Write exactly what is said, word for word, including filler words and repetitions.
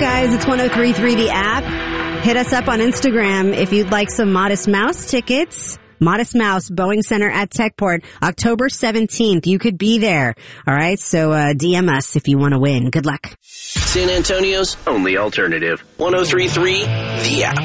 guys. It's one oh three point three The App. Hit us up on Instagram if you'd like some Modest Mouse tickets. Modest Mouse, Boeing Center at Techport, October seventeenth. You could be there. All right, so uh, D M us if you want to win. Good luck. San Antonio's only alternative. one oh three point three The App.